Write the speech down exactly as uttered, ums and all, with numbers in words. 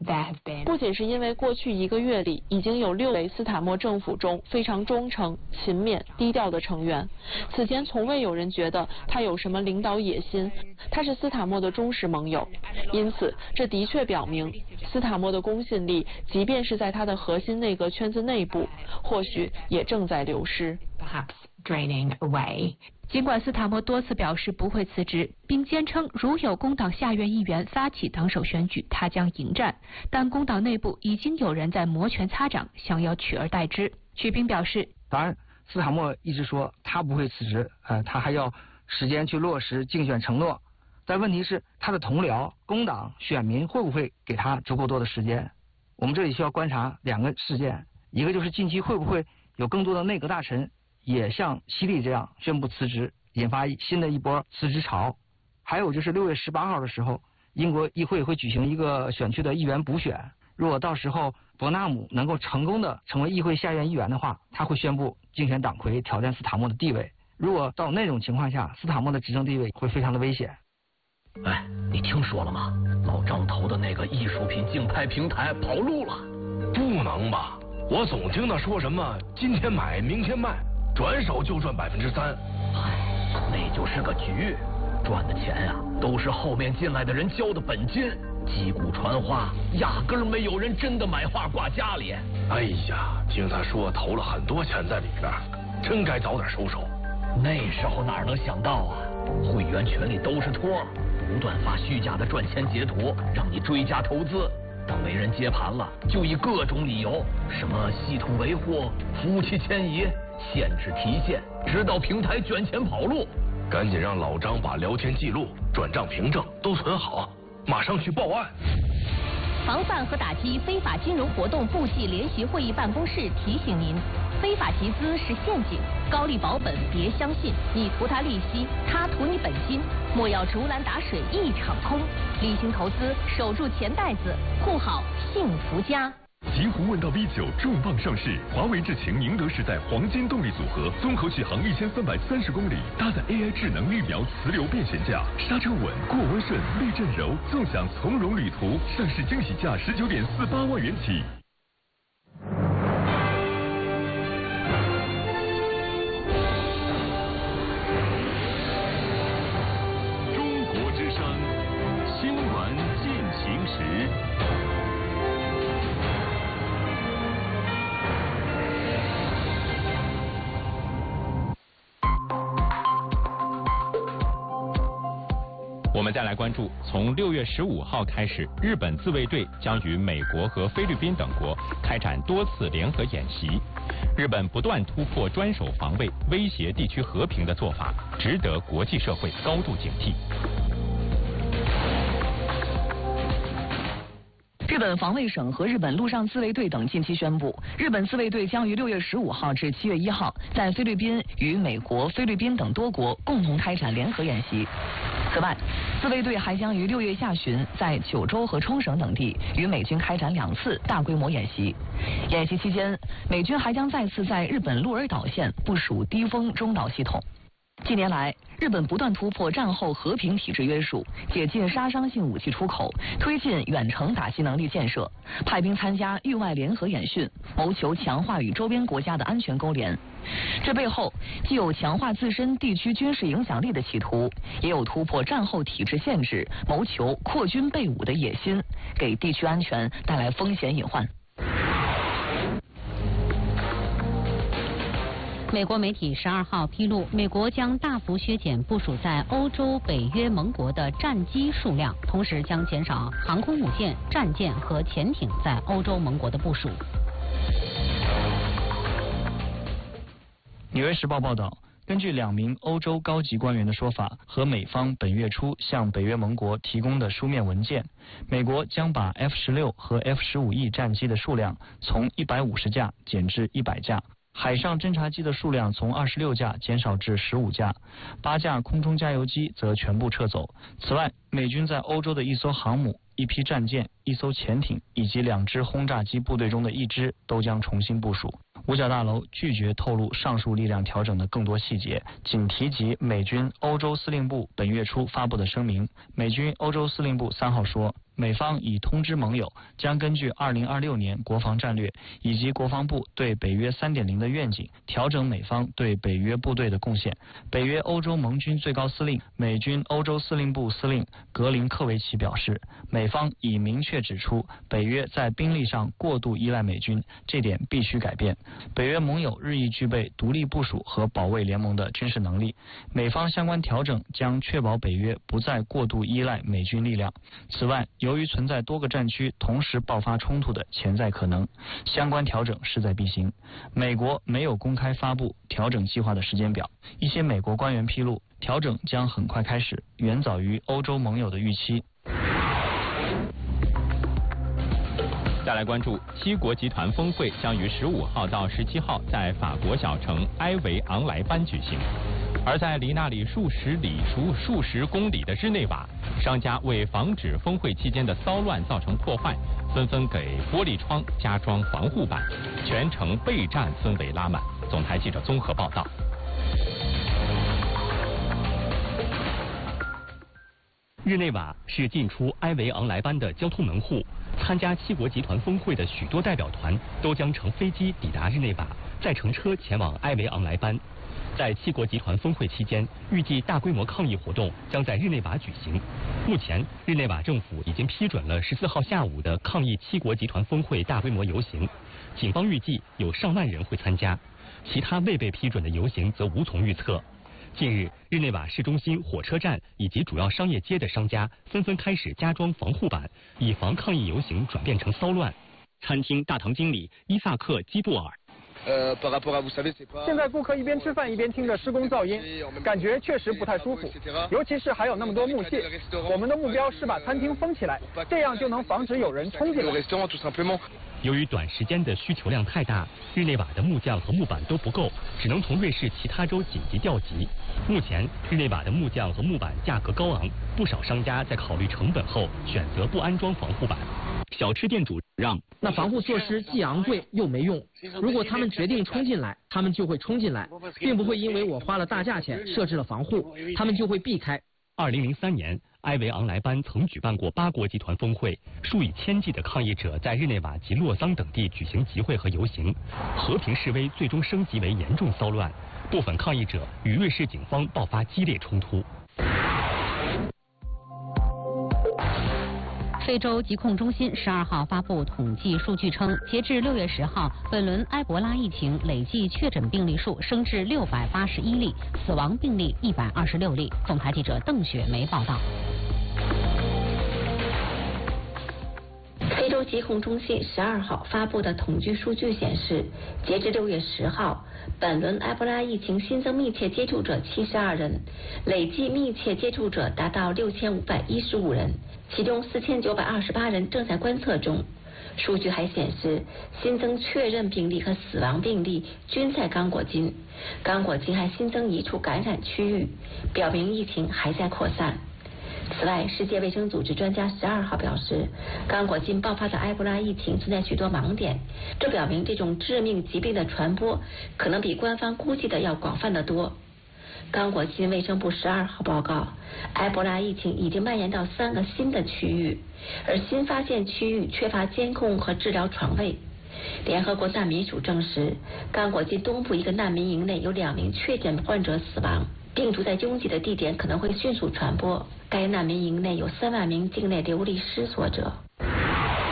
不仅是因为过去一个月里已经有六位斯坦默政府中非常忠诚、勤勉、低调的成员，此前从未有人觉得他有什么领导野心，他是斯坦默的忠实盟友。因此，这的确表明斯坦默的公信力，即便是在他的核心内阁圈子内部，或许也正在流失。 尽管斯坦默多次表示不会辞职，并坚称如有工党下院议员发起党首选举，他将迎战，但工党内部已经有人在摩拳擦掌，想要取而代之。曲斌表示， 当然斯坦默一直说他不会辞职，呃，他还要时间去落实竞选承诺，但问题是他的同僚工党选民会不会给他足够多的时间？我们这里需要观察两个事件，一个就是近期会不会有更多的内阁大臣也像希利这样宣布辞职，引发新的一波辞职潮。还有就是六月十八号的时候，英国议会会举行一个选区的议员补选，如果到时候伯纳姆能够成功的成为议会下院议员的话，他会宣布竞选党魁，挑战斯坦默的地位。如果到那种情况下，斯坦默的执政地位会非常的危险。 哎，你听说了吗？老张投的那个艺术品竞拍平台跑路了。 不能吧？我总听他说什么今天买明天卖，转手就赚百分之三。 唉，那就是个局，赚的钱呀、啊，都是后面进来的人交的本金，击鼓传花，压根儿没有人真的买画挂家里。 哎呀，听他说投了很多钱在里边，真该早点收手。 那时候哪能想到啊，会员群里都是托，不断发虚假的赚钱截图，让你追加投资。等没人接盘了，就以各种理由，什么系统维护、服务器迁移、限制提现，直到平台卷钱跑路。 赶紧让老张把聊天记录、转账凭证都存好，马上去报案。 防范和打击非法金融活动部际联席会议办公室提醒您：非法集资是陷阱，高利保本别相信，你图他利息，他图你本金，莫要竹篮打水一场空。理性投资，守住钱袋子，护好幸福家。 极狐问道 V 九重磅上市，华为智擎宁德时代黄金动力组合，综合续航一千三百三十公里，搭载 A I 智能疫苗磁流变悬架，刹车稳，过弯顺，避震柔，纵享从容旅途。上市惊喜价十九点四八万元起。中国之声，新闻进行时。 我们再来关注，从六月十五号开始，日本自卫队将与美国和菲律宾等国开展多次联合演习。日本不断突破专守防卫、威胁地区和平的做法，值得国际社会高度警惕。 日本防卫省和日本陆上自卫队等近期宣布，日本自卫队将于六月十五号至七月一号在菲律宾与美国、菲律宾等多国共同开展联合演习。此外，自卫队还将于六月下旬在九州和冲绳等地与美军开展两次大规模演习。演习期间，美军还将再次在日本鹿儿岛县部署低风中导系统。近年来，日本不断突破战后和平体制约束，解禁杀伤性武器出口，推进远程打击能力建设，派兵参加域外联合演训，谋求强化与周边国家的安全勾连。这背后既有强化自身地区军事影响力的企图，也有突破战后体制限制，谋求扩军备武的野心，给地区安全带来风险隐患。 美国媒体十二号披露，美国将大幅削减部署在欧洲北约盟国的战机数量，同时将减少航空母舰、战舰和潜艇在欧洲盟国的部署。 纽约时报报道，根据两名欧洲高级官员的说法和美方本月初向北约盟国提供的书面文件，美国将把 F 十六和 F 十五 E 战机的数量从一百五十架减至一百架。海上侦察机的数量从二十六架减少至十五架，八架空中加油机则全部撤走。此外，美军在欧洲的一艘航母、一批战舰、一艘潜艇以及两支轰炸机部队中的一支都将重新部署。五角大楼拒绝透露上述力量调整的更多细节，仅提及美军欧洲司令部本月初发布的声明。美军欧洲司令部三号说， 美方已通知盟友，将根据二零二六年国防战略以及国防部对北约 三点零 的愿景，调整美方对北约部队的贡献。北约欧洲盟军最高司令、美军欧洲司令部司令格林科维奇表示，美方已明确指出，北约在兵力上过度依赖美军，这点必须改变。北约盟友日益具备独立部署和保卫联盟的军事能力，美方相关调整将确保北约不再过度依赖美军力量。此外，由于存在多个战区同时爆发冲突的潜在可能，相关调整势在必行。美国没有公开发布调整计划的时间表，一些美国官员披露，调整将很快开始，远早于欧洲盟友的预期。 再来关注七国集团峰会将于十五号到十七号在法国小城埃维昂莱班举行。而在离那里数十里、数数十公里的日内瓦，商家为防止峰会期间的骚乱造成破坏，纷纷给玻璃窗加装防护板，全城备战氛围拉满。总台记者综合报道。 日内瓦是进出埃维昂莱班的交通门户，参加七国集团峰会的许多代表团都将乘飞机抵达日内瓦，再乘车前往埃维昂莱班。在七国集团峰会期间，预计大规模抗议活动将在日内瓦举行。目前，日内瓦政府已经批准了十四号下午的抗议七国集团峰会大规模游行，警方预计有上万人会参加，其他未被批准的游行则无从预测。近日，日内瓦市中心、火车站以及主要商业街的商家纷纷开始加装防护板，以防抗议游行转变成骚乱。餐厅大堂经理伊萨克·基布尔。 现在顾客一边吃饭一边听着施工噪音，感觉确实不太舒服，尤其是还有那么多木屑。我们的目标是把餐厅封起来，这样就能防止有人冲进来。 由于短时间的需求量太大，日内瓦的木匠和木板都不够，只能从瑞士其他州紧急调集。目前，日内瓦的木匠和木板价格高昂，不少商家在考虑成本后选择不安装防护板。小吃店主让， 那防护措施既昂贵又没用。如果他们决定冲进来，他们就会冲进来，并不会因为我花了大价钱设置了防护，他们就会避开。 二零零三年，埃维昂莱班曾举办过八国集团峰会，数以千计的抗议者在日内瓦及洛桑等地举行集会和游行，和平示威最终升级为严重骚乱，部分抗议者与瑞士警方爆发激烈冲突。 非洲疾控中心十二号发布统计数据称，截至六月十号，本轮埃博拉疫情累计确诊病例数升至六百八十一例，死亡病例一百二十六例。总台记者邓雪梅报道。 非洲疾控中心十二号发布的统计数据显示，截至六月十号，本轮埃博拉疫情新增密切接触者七十二人，累计密切接触者达到六千五百一十五人，其中四千九百二十八人正在观测中。数据还显示，新增确认病例和死亡病例均在刚果金，刚果金还新增一处感染区域，表明疫情还在扩散。此外，世界卫生组织专家十二号表示，刚果金爆发的埃博拉疫情存在许多盲点，这表明这种致命疾病的传播可能比官方估计的要广泛得多。刚果金卫生部十二号报告，埃博拉疫情已经蔓延到三个新的区域，而新发现区域缺乏监控和治疗床位。联合国难民署证实，刚果金东部一个难民营内有两名确诊患者死亡，病毒在拥挤的地点可能会迅速传播。该难民营内有三万名境内流离失所者。